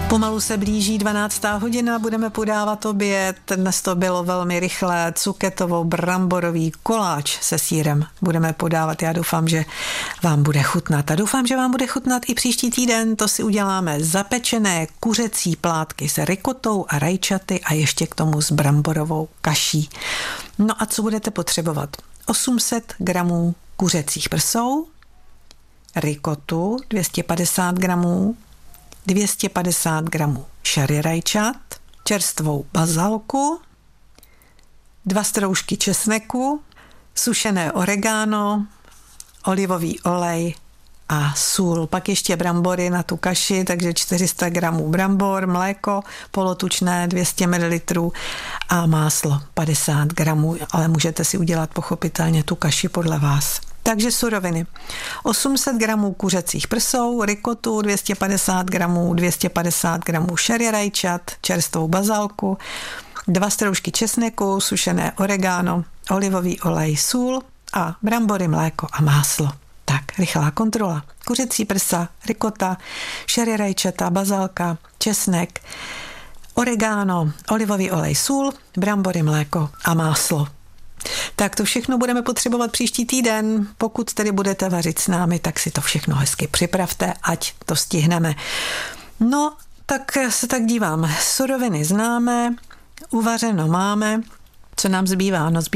Pomalu se blíží 12. hodina, budeme podávat oběd. Dnes to bylo velmi rychlé, cuketovou-bramborový koláč se sýrem budeme podávat. Já doufám, že vám bude chutnat. A doufám, že vám bude chutnat i příští týden. To si uděláme zapečené kuřecí plátky s rikotou a rajčaty a ještě k tomu s bramborovou kaší. No a co budete potřebovat? 800 gramů kuřecích prsou, rikotu 250 gramů, 250 gramů šary rajčat, čerstvou bazalku, 2 stroužky česneku, sušené oregano, olivový olej a sůl. Pak ještě brambory na tu kaši, takže 400 gramů brambor, mléko polotučné 200 ml a máslo 50 gramů, ale můžete si udělat pochopitelně tu kaši podle vás. Takže suroviny. 800 gramů kuřecích prsou, rikotu 250 gramů, 250 gramů šary rajčat, čerstvou bazalku, 2 stroužky česneku, sušené oregano, olivový olej, sůl a brambory, mléko a máslo. Tak, rychlá kontrola. Kuřecí prsa, rikota, šary rajčata, bazalka, česnek, oregano, olivový olej, sůl, brambory, mléko a máslo. Tak to všechno budeme potřebovat příští týden. Pokud tedy budete vařit s námi, tak si to všechno hezky připravte, ať to stihneme. No, tak se tak dívám. Suroviny známe, uvařeno máme. Co nám zbývá? No,